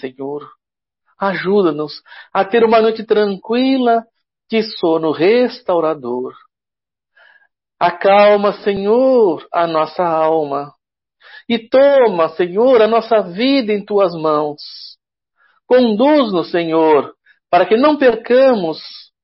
Senhor. Ajuda-nos a ter uma noite tranquila de sono restaurador. Acalma, Senhor, a nossa alma. E toma, Senhor, a nossa vida em Tuas mãos. Conduz-nos, Senhor, para que não percamos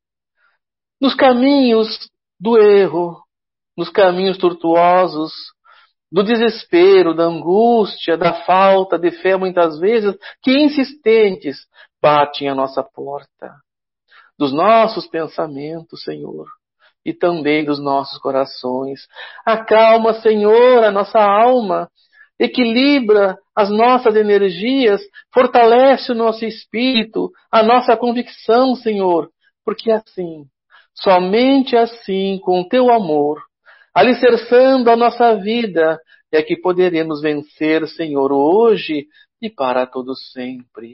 nos caminhos do erro, nos caminhos tortuosos, do desespero, da angústia, da falta de fé, muitas vezes, que insistentes batem à nossa porta. Dos nossos pensamentos, Senhor, e também dos nossos corações. Acalma, Senhor, a nossa alma, equilibra as nossas energias, fortalece o nosso espírito, a nossa convicção, Senhor, porque assim, somente assim, com Teu amor, alicerçando a nossa vida, é que poderemos vencer, Senhor, hoje e para todo sempre.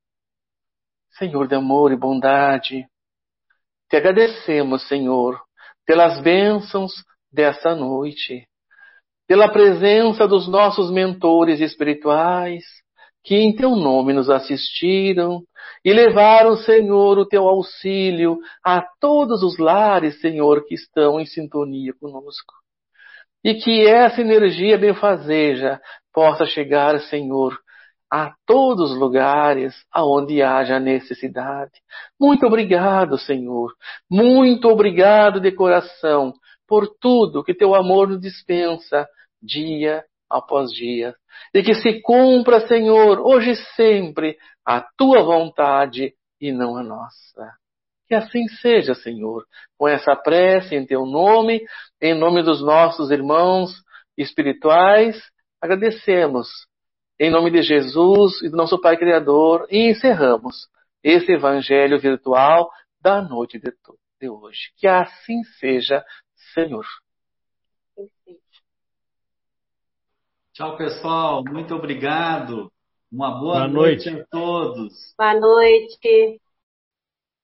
Senhor de amor e bondade, Te agradecemos, Senhor, pelas bênçãos dessa noite, pela presença dos nossos mentores espirituais, que em Teu nome nos assistiram e levaram, Senhor, o Teu auxílio a todos os lares, Senhor, que estão em sintonia conosco. E que essa energia benfazeja possa chegar, Senhor, a todos os lugares aonde haja necessidade. Muito obrigado, Senhor. Muito obrigado de coração por tudo que Teu amor nos dispensa dia após dia. E que se cumpra, Senhor, hoje e sempre, a Tua vontade e não a nossa. Que assim seja, Senhor, com essa prece em Teu nome, em nome dos nossos irmãos espirituais, agradecemos. Em nome de Jesus e do nosso Pai Criador, e encerramos esse Evangelho virtual da noite de hoje. Que assim seja, Senhor. Tchau, pessoal. Muito obrigado. Uma boa noite a todos. Boa noite.